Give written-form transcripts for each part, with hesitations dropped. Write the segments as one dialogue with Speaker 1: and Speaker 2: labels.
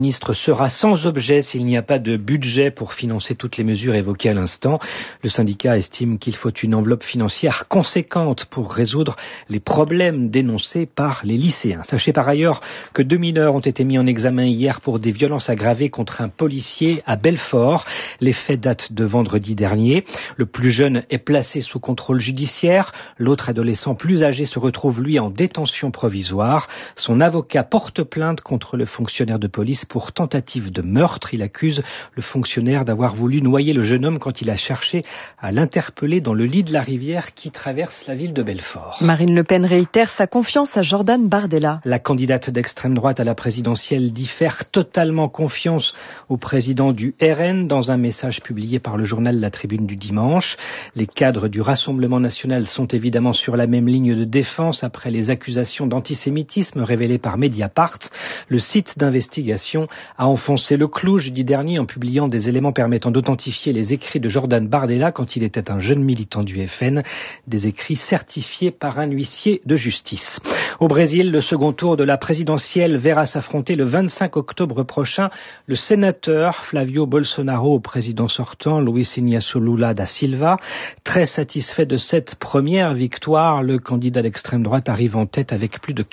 Speaker 1: Le ministre sera sans objet s'il n'y a pas de budget pour financer toutes les mesures évoquées à l'instant. Le syndicat estime qu'il faut une enveloppe financière conséquente pour résoudre les problèmes dénoncés par les lycéens. Sachez par ailleurs que 2 mineurs ont été mis en examen hier pour des violences aggravées contre un policier à Belfort. Les faits datent de vendredi dernier. Le plus jeune est placé sous contrôle judiciaire. L'autre adolescent plus âgé se retrouve lui en détention provisoire. Son avocat porte plainte contre le fonctionnaire de police pour tentative de meurtre. Il accuse le fonctionnaire d'avoir voulu noyer le jeune homme quand il a cherché à l'interpeller dans le lit de la rivière qui traverse la ville de Belfort.
Speaker 2: Marine Le Pen réitère sa confiance à Jordan Bardella.
Speaker 1: La candidate d'extrême droite à la présidentielle dit faire totalement confiance au président du RN dans un message publié par le journal La Tribune du dimanche. Les cadres du Rassemblement national sont évidemment sur la même ligne de défense après les accusations d'antisémitisme révélées par Mediapart. Le site d'investigation a enfoncé le clou jeudi dernier en publiant des éléments permettant d'authentifier les écrits de Jordan Bardella quand il était un jeune militant du FN, des écrits certifiés par un huissier de justice. Au Brésil, le second tour de la présidentielle verra s'affronter le 25 octobre prochain le sénateur Flavio Bolsonaro au président sortant Luiz Inácio Lula da Silva. Très satisfait de cette première victoire, le candidat d'extrême droite arrive en tête avec plus de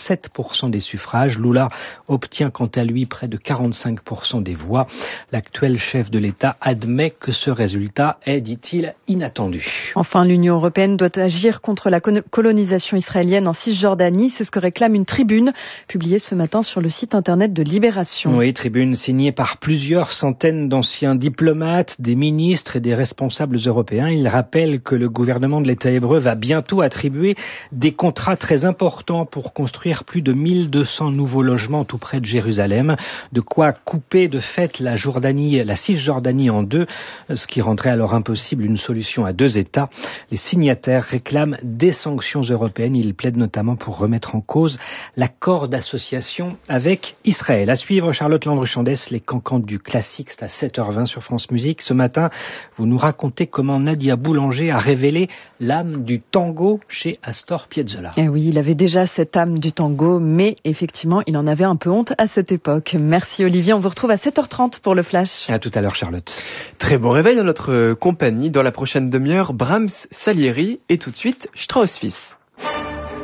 Speaker 1: 47% des suffrages. Lula obtient quant à lui près de 45% des voix. L'actuel chef de l'État admet que ce résultat est, dit-il, inattendu.
Speaker 2: Enfin, l'Union européenne doit agir contre la colonisation israélienne en Cisjordanie. C'est ce que réclame une tribune publiée ce matin sur le site internet de Libération.
Speaker 1: Oui, tribune signée par plusieurs centaines d'anciens diplomates, des ministres et des responsables européens. Il rappelle que le gouvernement de l'État hébreu va bientôt attribuer des contrats très importants pour construire plus de 1200 nouveaux logements tout près de Jérusalem. De quoi couper de fait la Cisjordanie en deux, ce qui rendrait alors impossible une solution à 2 États. Les signataires réclament des sanctions européennes. Ils plaident notamment pour remettre en cause l'accord d'association avec Israël. À suivre, Charlotte Landru-Chandès, les cancans du classique, c'est à 7h20 sur France Musique. Ce matin, vous nous racontez comment Nadia Boulanger a révélé l'âme du tango chez Astor Piazzolla.
Speaker 2: Eh oui, il avait déjà cette âme du tango, mais effectivement, il en avait un peu honte à cette époque. Merci Olivier, on vous retrouve à 7h30 pour le Flash.
Speaker 1: À tout à l'heure Charlotte.
Speaker 3: Très bon réveil dans notre compagnie. Dans la prochaine demi-heure, Brahms, Salieri et tout de suite Strauss Fils.